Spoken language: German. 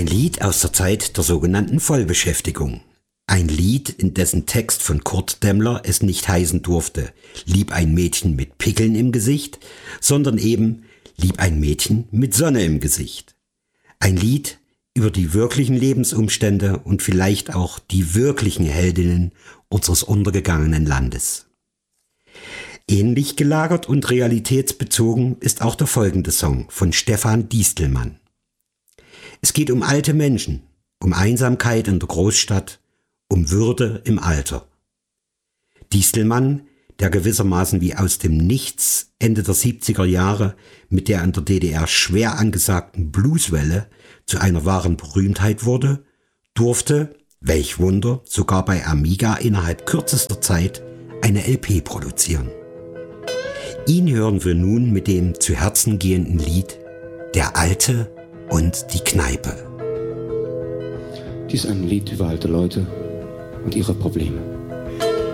Ein Lied aus der Zeit der sogenannten Vollbeschäftigung. Ein Lied, in dessen Text von Kurt Demmler es nicht heißen durfte, lieb ein Mädchen mit Pickeln im Gesicht, sondern eben lieb ein Mädchen mit Sonne im Gesicht. Ein Lied über die wirklichen Lebensumstände und vielleicht auch die wirklichen Heldinnen unseres untergegangenen Landes. Ähnlich gelagert und realitätsbezogen ist auch der folgende Song von Stefan Distelmann. Es geht um alte Menschen, um Einsamkeit in der Großstadt, um Würde im Alter. Distelmann, der gewissermaßen wie aus dem Nichts Ende der 70er Jahre mit der in der DDR schwer angesagten Blueswelle zu einer wahren Berühmtheit wurde, durfte, welch Wunder, sogar bei Amiga innerhalb kürzester Zeit eine LP produzieren. Ihn hören wir nun mit dem zu Herzen gehenden Lied Der Alte und die Kneipe. Dies ist ein Lied über alte Leute und ihre Probleme.